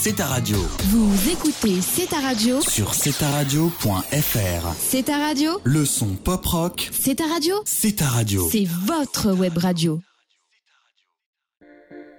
C'est ta radio. Vous écoutez C'est ta radio Sur cetaradio.fr. C'est ta radio Le son pop rock. C'est ta radio C'est ta radio. C'est votre web radio.